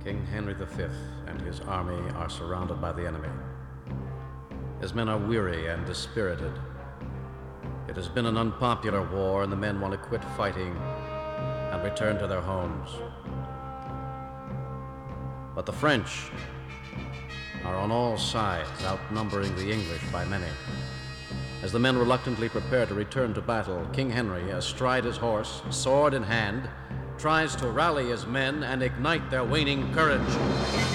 King Henry V and his army are surrounded by the enemy. His men are weary and dispirited. It has been an unpopular war, and the men want to quit fighting and return to their homes. But the French are on all sides, outnumbering the English by many. As the men reluctantly prepare to return to battle, King Henry, astride his horse, sword in hand, tries to rally his men and ignite their waning courage.